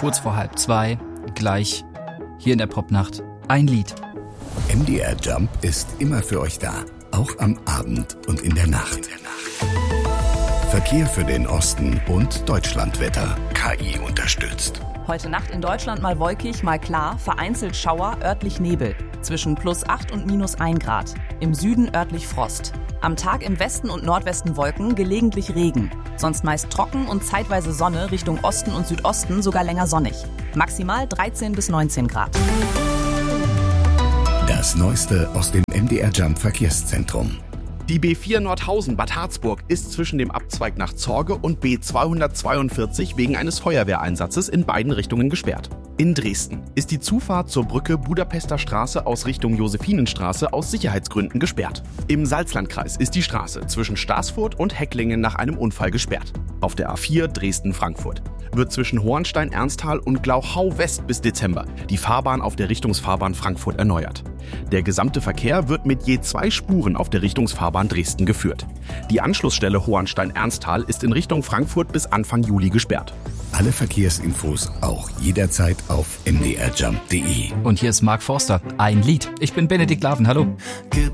kurz vor 1:30, gleich hier in der Popnacht ein Lied. MDR Jump ist immer für euch da, auch am Abend und in der Nacht. Verkehr für den Osten und Deutschlandwetter. KI unterstützt. Heute Nacht in Deutschland mal wolkig, mal klar, vereinzelt Schauer, örtlich Nebel. Zwischen +8 und -1 Grad. Im Süden örtlich Frost. Am Tag im Westen und Nordwesten Wolken, gelegentlich Regen. Sonst meist trocken und zeitweise Sonne, Richtung Osten und Südosten sogar länger sonnig. Maximal 13 bis 19 Grad. Das Neueste aus dem MDR Jump Verkehrszentrum. Die B4 Nordhausen Bad Harzburg ist zwischen dem Abzweig nach Zorge und B242 wegen eines Feuerwehreinsatzes in beiden Richtungen gesperrt. In Dresden ist die Zufahrt zur Brücke Budapester Straße aus Richtung Josephinenstraße aus Sicherheitsgründen gesperrt. Im Salzlandkreis ist die Straße zwischen Staßfurt und Hecklingen nach einem Unfall gesperrt. Auf der A4 Dresden-Frankfurt wird zwischen Hohenstein-Ernsthal und Glauchau-West bis Dezember die Fahrbahn auf der Richtungsfahrbahn Frankfurt erneuert. Der gesamte Verkehr wird mit je 2 Spuren auf der Richtungsfahrbahn Dresden geführt. Die Anschlussstelle Hohenstein-Ernsthal ist in Richtung Frankfurt bis Anfang Juli gesperrt. Alle Verkehrsinfos auch jederzeit auf mdrjump.de. Und hier ist Mark Forster, ein Lied. Ich bin Benedikt Laven, hallo. Gib